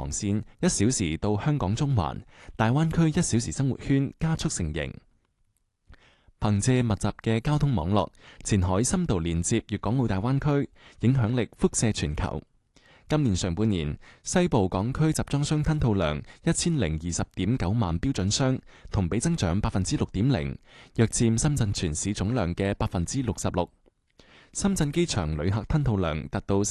航線1小時到香港中環，大灣區1小時生活圈加速成型。憑借密集嘅交通網絡，前海深度連接粵港澳大灣區，影響力輻射全球。今年上半年，西部港區集裝箱吞吐量1020.9萬標準箱，同比增長6.0%，約佔深圳全市總量嘅66%。深圳機場旅客吞吐量達到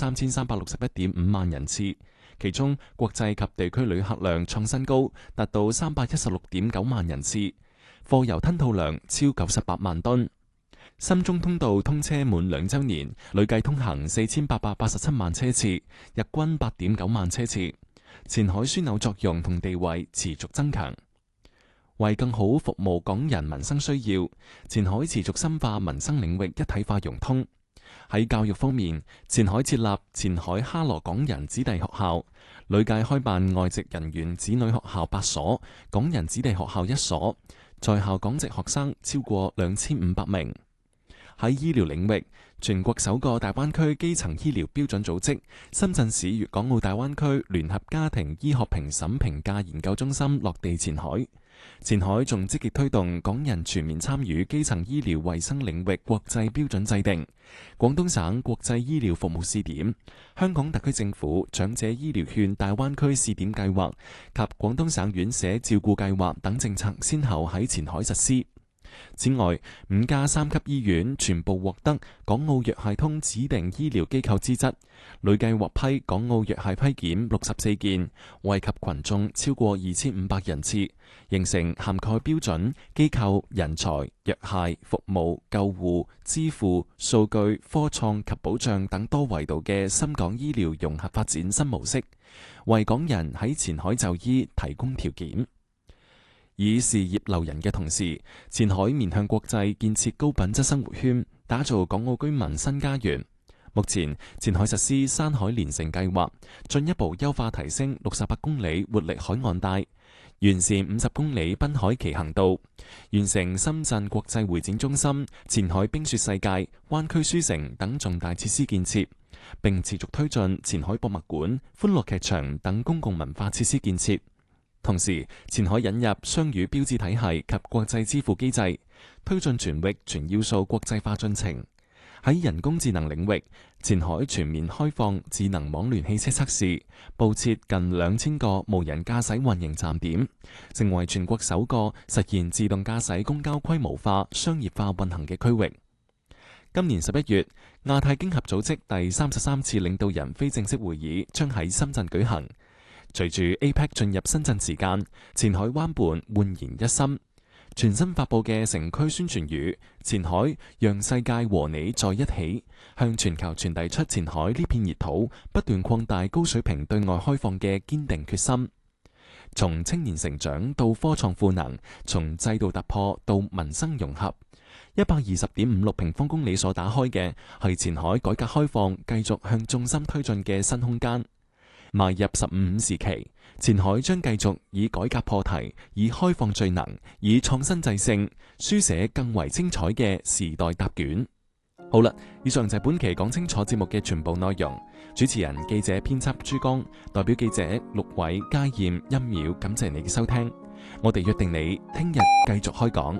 3361.5萬人次，其中國際及地區旅客量創新高，達到316.9萬人次，貨郵吞吐量超98萬噸。深中通道通車滿2週年，累計通行4887萬車次，日均8.9萬車次。前海樞紐作用同地位持續增強，為更好服務港人民生需要，前海持續深化民生領域一體化融通。喺教育方面，前海設立前海哈羅港人子弟學校，累計開辦外籍人員子女學校8所，港人子弟學校1所，在校港籍學生超過2500名。喺醫療領域，全國首個大灣區基層醫療標準組織深圳市粵港澳大灣區聯合家庭醫學評審評價研究中心落地前海。前海仲積極推動港人全面參與基層醫療衛生領域國際標準制定、廣東省國際醫療服務試點、香港特區政府長者醫療券大灣區試點計劃及廣東省院舍照顧計劃等政策先後喺前海實施。此外，5家3級醫院全部獲得港澳藥械通指定醫療機構資質，累計獲批港澳藥械批檢64件，惠及群眾超過2500人次，形成涵蓋標準、機構、人才、藥械、服務、救護、支付、數據、科創及保障等多維度嘅深港醫療融合發展新模式，為港人喺前海就醫提供條件。以事業留人嘅同時，前海面向國際建設高品質生活圈，打造港澳居民新家園。目前，前海實施山海連城計劃，進一步優化提升68公里活力海岸帶，完善50公里濱海騎行道，完成深圳國際會展中心、前海冰雪世界、灣區書城等重大設施建設，並持續推進前海博物館、歡樂劇場等公共文化設施建設。同時，前海引入雙語標誌體系及國際支付機制，推進全域全要素國際化進程。喺人工智能領域，前海全面開放智能網聯汽車測試，佈設近2000個無人駕駛運營站點，成為全國首個實現自動駕駛公交規模化、商業化運行嘅區域。今年11月，亞太經合組織第33次領導人非正式會議將喺深圳舉行。隨住 APEC 進入深圳時間，前海灣畔煥然一新。全新發佈嘅城區宣傳語《前海讓世界和你在一起》，向全球傳遞出前海呢片熱土不斷擴大高水平對外開放嘅堅定決心。從青年成長到科創賦能，從制度突破到民生融合，120.56平方公里所打開嘅係前海改革開放繼續向重心推進嘅新空間。邁入15時期，前海將繼續以改革破題，以開放聚能，以創新制勝，書寫更為精彩嘅時代答卷。好啦，以上就係本期講清楚節目嘅全部內容。主持人、記者、編輯朱剛，代表記者陸偉、嘉燕、殷淼，感謝你嘅收聽。我哋約定你聽日繼續開講。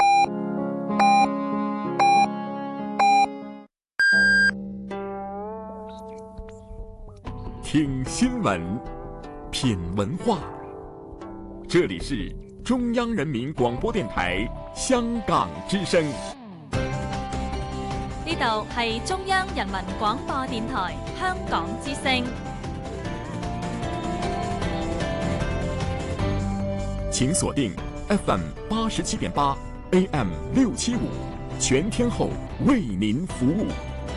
聽新聞，品文化，這裏是中央人民廣播電台香港之聲。 呢度係中央人民廣播電台香港之聲。 請鎖定 FM 87.8 AM 675，全天候為您服務。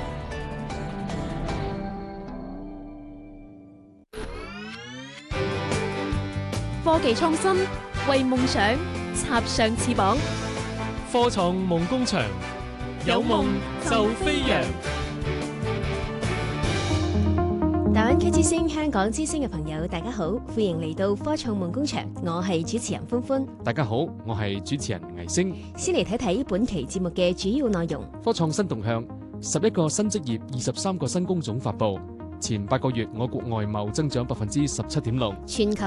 科技創新，為夢想插上翅膀。 科創夢工場，有夢就飛揚。 大灣區之聲、香港之聲嘅朋友，大家好，歡迎嚟到科創夢工場，我係主持人歡歡。 大家好，我係主持人魏星。 先嚟睇睇本期節目嘅主要內容。 科創新動向，11個新職業，23個新工種發佈。前8個月，我國外貿增長17.6%。 全球